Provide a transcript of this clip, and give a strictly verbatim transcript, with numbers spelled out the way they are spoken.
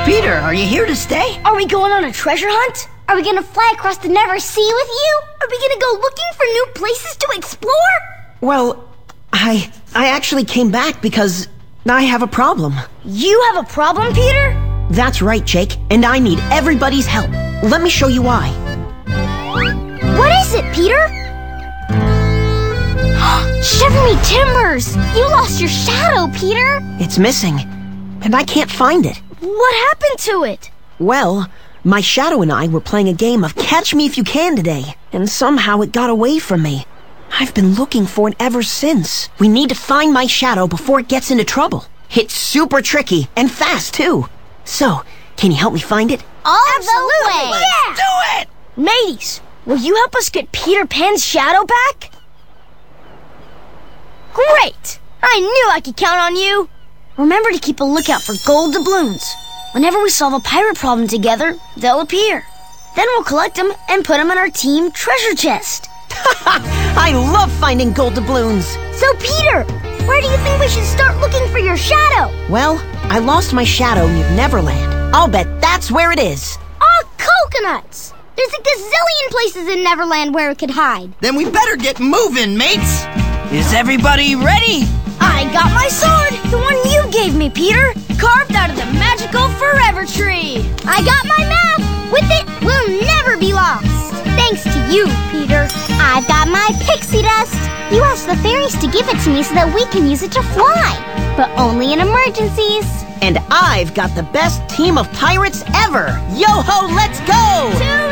Peter, are you here to stay? Are we going on a treasure hunt? Are we gonna fly across the Never Sea with you? Are we gonna go looking for new places to explore? Well, I... I actually came back because I have a problem. You have a problem, Peter? That's right, Jake, and I need everybody's help. Let me show you why. What is it, Peter? Shiver me timbers! You lost your shadow, Peter! It's missing, and I can't find it. What happened to it? Well, my shadow and I were playing a game of Catch Me If You Can today, and somehow it got away from me. I've been looking for it ever since. We need to find my shadow before it gets into trouble. It's super tricky, and fast, too. So, can you help me find it? All Absolutely. the way! Yeah. Do it! Mateys, will you help us get Peter Pan's shadow back? Great! I knew I could count on you. Remember to keep a lookout for gold doubloons. Whenever we solve a pirate problem together, they'll appear. Then we'll collect them and put them in our team treasure chest. I love finding gold doubloons. So, Peter, where do you think we should start looking for your shadow? Well, I lost my shadow near Neverland. I'll bet that's where it is. Oh, coconuts! There's a gazillion places in Neverland where it could hide. Then we better get moving, mates! Is everybody ready? I got my sword, the one you gave me, Peter, carved out of the magical forever tree. I got my map! With it, we'll never be lost! Thanks to you, Peter. I've got my pixie dust. You asked the fairies to give it to me so that we can use it to fly. But only in emergencies. And I've got the best team of pirates ever. Yo-ho, let's go! To